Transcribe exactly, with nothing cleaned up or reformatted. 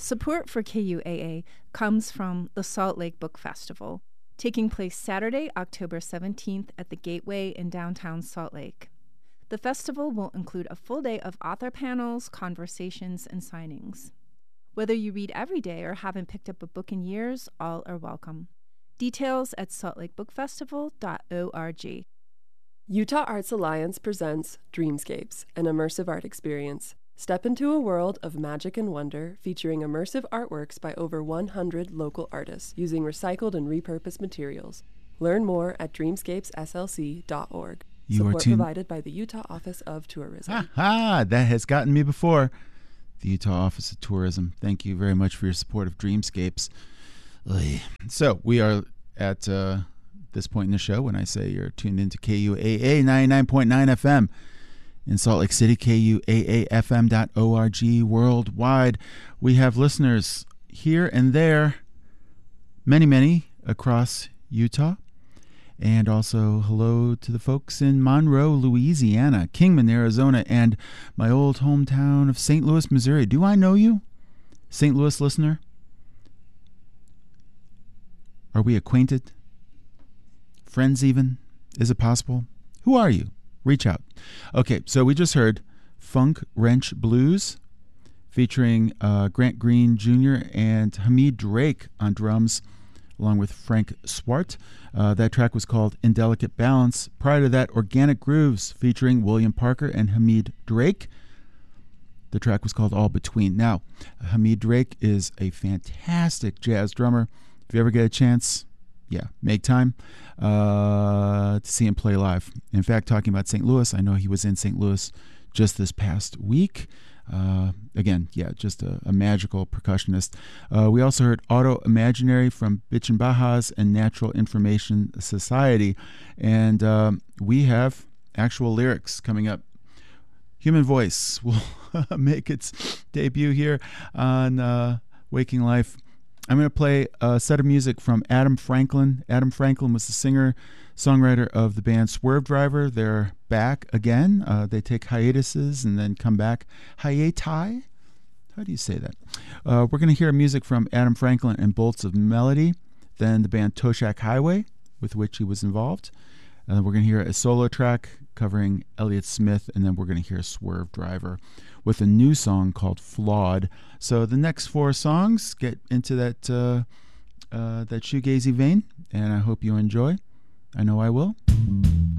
Support for K U A A comes from the Salt Lake Book Festival, taking place Saturday, October seventeenth at the Gateway in downtown Salt Lake. The festival will include a full day of author panels, conversations, and signings. Whether you read every day or haven't picked up a book in years, all are welcome. Details at salt lake book festival dot org. Utah Arts Alliance presents Dreamscapes, an immersive art experience. Step into a world of magic and wonder featuring immersive artworks by over one hundred local artists using recycled and repurposed materials. Learn more at dreamscapes s l c dot org. You Support are tuned- provided by the Utah Office of Tourism. Ha ha! That has gotten me before. The Utah Office of Tourism. Thank you very much for your support of Dreamscapes. Ugh. So we are at uh, this point in the show when I say you're tuned into K U A A ninety-nine point nine F M in Salt Lake City, K U A A F M dot org worldwide. We have listeners here and there, many, many across Utah. And also hello to the folks in Monroe, Louisiana, Kingman, Arizona, and my old hometown of Saint Louis, Missouri. Do I know you, Saint Louis listener? Are we acquainted? Friends even? Is it possible? Who are you? Reach out. Okay, so we just heard Funk Wrench Blues featuring uh, Grant Green Junior and Hamid Drake on drums, along with Frank Swart. Uh, that track was called Indelicate Balance. Prior to that, Organic Grooves featuring William Parker and Hamid Drake. The track was called All Between. Now, Hamid Drake is a fantastic jazz drummer. If you ever get a chance, yeah, make time uh, to see him play live. In fact, talking about Saint Louis, I know he was in Saint Louis just this past week. Uh, again, yeah, just a, a magical percussionist. Uh, we also heard Auto Imaginary from Bitchin' Bajas and Natural Information Society. And um, we have actual lyrics coming up. Human Voice will make its debut here on uh, Waking Life. I'm going to play a set of music from Adam Franklin. Adam Franklin was the singer, songwriter of the band Swerve Driver. They're back again. Uh, they take hiatuses and then come back. Hiati? How do you say that? Uh, we're going to hear music from Adam Franklin and Bolts of Melody, then the band Toshak Highway, with which he was involved. Uh, we're going to hear a solo track covering Elliott Smith, and then we're going to hear Swerve Driver with a new song called Flawed. So the next four songs get into that uh, uh, that shoegazy vein, and I hope you enjoy. I know I will.